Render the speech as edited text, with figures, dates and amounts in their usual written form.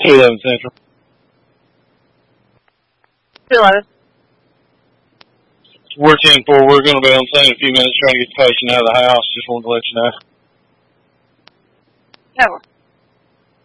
211 Central. 211. We're 10-4. We're going to be on scene in a few minutes trying to get the patient out of the house. Just wanted to let you know. Yeah.